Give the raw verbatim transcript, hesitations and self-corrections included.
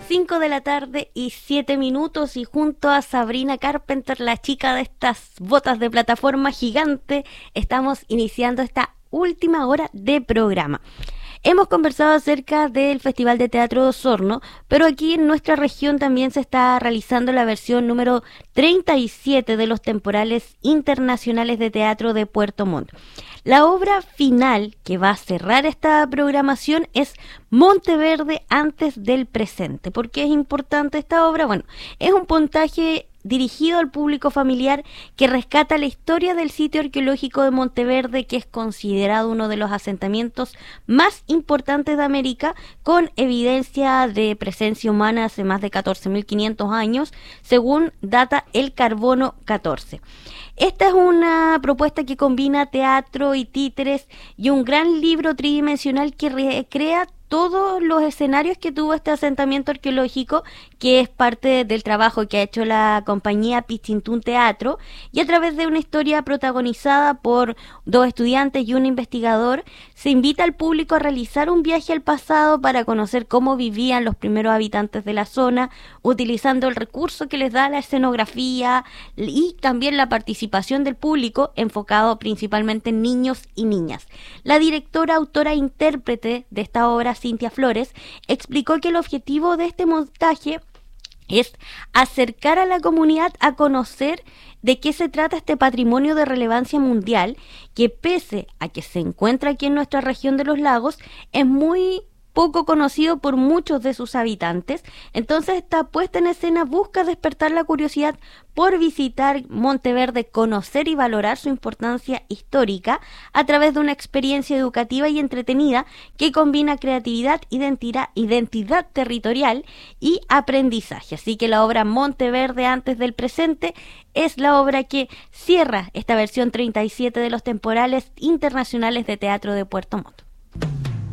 cinco de la tarde y siete minutos, y junto a Sabrina Carpenter, la chica de estas botas de plataforma gigante, estamos iniciando esta última hora de programa. Hemos conversado acerca del Festival de Teatro de Osorno, pero aquí en nuestra región también se está realizando la versión número treinta y siete de los temporales internacionales de teatro de Puerto Montt. La obra final que va a cerrar esta programación es Monteverde antes del presente. ¿Por qué es importante esta obra? Bueno, es un puntaje dirigido al público familiar que rescata la historia del sitio arqueológico de Monteverde, que es considerado uno de los asentamientos más importantes de América, con evidencia de presencia humana hace más de catorce mil quinientos años, según data el Carbono catorce. Esta es una propuesta que combina teatro y títeres y un gran libro tridimensional que recrea todos los escenarios que tuvo este asentamiento arqueológico, que es parte del trabajo que ha hecho la compañía Pichintún Teatro, y a través de una historia protagonizada por dos estudiantes y un investigador, se invita al público a realizar un viaje al pasado para conocer cómo vivían los primeros habitantes de la zona, utilizando el recurso que les da la escenografía y también la participación del público, enfocado principalmente en niños y niñas. La directora, autora e intérprete de esta obra, Cintia Flores, explicó que el objetivo de este montaje es acercar a la comunidad a conocer de qué se trata este patrimonio de relevancia mundial, que pese a que se encuentra aquí en nuestra región de los lagos, es muy poco conocido por muchos de sus habitantes. Entonces esta puesta en escena busca despertar la curiosidad por visitar Monteverde, conocer y valorar su importancia histórica a través de una experiencia educativa y entretenida que combina creatividad, identidad, identidad territorial y aprendizaje. Así que la obra Monteverde antes del presente es la obra que cierra esta versión treinta y siete de los temporales internacionales de teatro de Puerto Montt.